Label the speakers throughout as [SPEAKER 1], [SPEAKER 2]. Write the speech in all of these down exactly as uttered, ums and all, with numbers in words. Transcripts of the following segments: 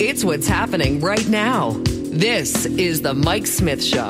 [SPEAKER 1] It's what's happening right now. This is the Mike Smith Show.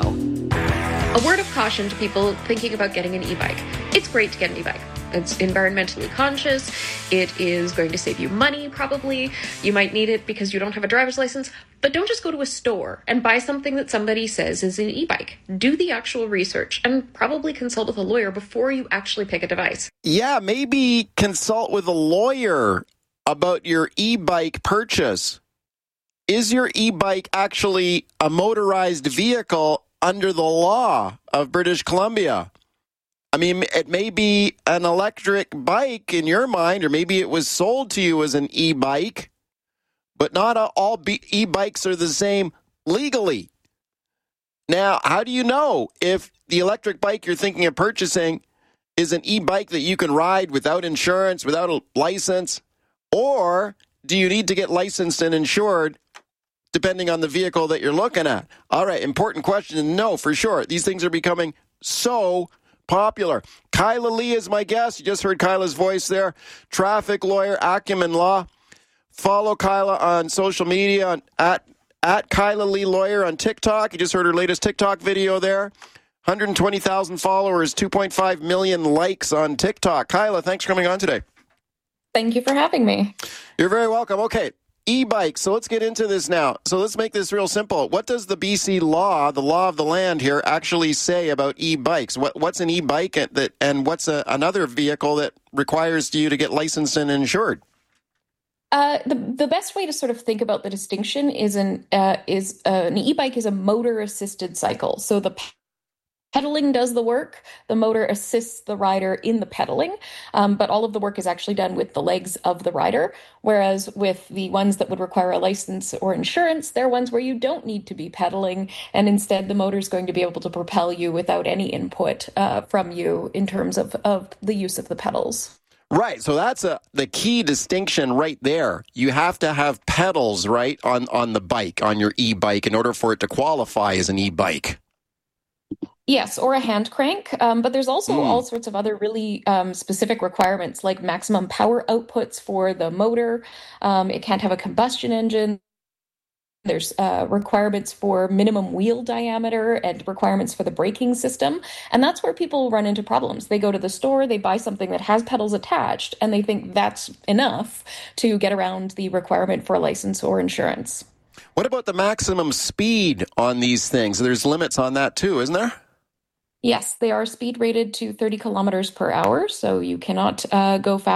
[SPEAKER 2] A word of caution to people thinking about getting an e-bike. It's great to get an e-bike. It's environmentally conscious. It is going to save you money, probably. You might need it because you don't have a driver's license. But don't just go to a store and buy something that somebody says is an e-bike. Do the actual research and probably consult with a lawyer before you actually pick a device.
[SPEAKER 3] Yeah, maybe consult with a lawyer about your e-bike purchase. Is your e-bike actually a motorized vehicle under the law of British Columbia? I mean, it may be an electric bike in your mind, or maybe it was sold to you as an e-bike, but not all e-bikes are the same legally. Now, how do you know if the electric bike you're thinking of purchasing is an e-bike that you can ride without insurance, without a license, or do you need to get licensed and insured depending on the vehicle that you're looking at? All right, important question to know for sure. These things are becoming so popular. Kyla Lee is my guest. You just heard Kyla's voice there. Traffic lawyer, Acumen Law. Follow Kyla on social media on, at, at Kyla Lee Lawyer on TikTok. You just heard her latest TikTok video there. one hundred twenty thousand followers, two point five million likes on TikTok. Kyla, thanks for coming on today.
[SPEAKER 4] Thank you for having me.
[SPEAKER 3] You're very welcome. Okay. E-bikes. So let's get into this now. So let's make this real simple. What does the B C law, the law of the land here, actually say about e-bikes? What, what's an e-bike and, that, and what's a, another vehicle that requires you to get licensed and insured?
[SPEAKER 4] Uh, the the best way to sort of think about the distinction is an uh, is uh, an e-bike is a motor assisted cycle. So the pedaling does the work. The motor assists the rider in the pedaling, um, but all of the work is actually done with the legs of the rider. Whereas with the ones that would require a license or insurance, they're ones where you don't need to be pedaling, and instead the motor is going to be able to propel you without any input uh, from you in terms of, of the use of the pedals.
[SPEAKER 3] Right. So that's a the key distinction right there. You have to have pedals, right, on, on the bike, on your e-bike, in order for it to qualify as an e-bike.
[SPEAKER 4] Yes, or a hand crank. Um, but there's also mm. all sorts of other really um, specific requirements, like maximum power outputs for the motor. Um, it can't have a combustion engine. There's uh, requirements for minimum wheel diameter and requirements for the braking system. And that's where people run into problems. They go to the store, they buy something that has pedals attached, and they think that's enough to get around the requirement for a license or insurance.
[SPEAKER 3] What about the maximum speed on these things? There's limits on that too, isn't there?
[SPEAKER 4] Yes, they are speed rated to thirty kilometers per hour, so you cannot uh, go faster